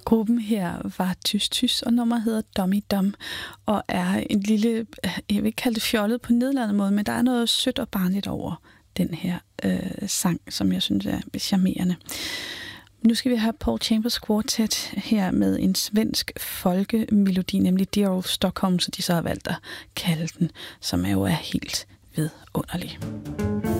Gruppen her var Tys, og nummeret hedder Dummy Dum, og er en lille, jeg vil ikke kalde det fjollet på nedladende måde, men der er noget sødt og barnligt over den her sang, som jeg synes er charmerende. Nu skal vi have Paul Chambers Quartet her med en svensk folkemelodi, nemlig Dear Old Stockholm, så de så har valgt at kalde den, som er jo helt vidunderlig.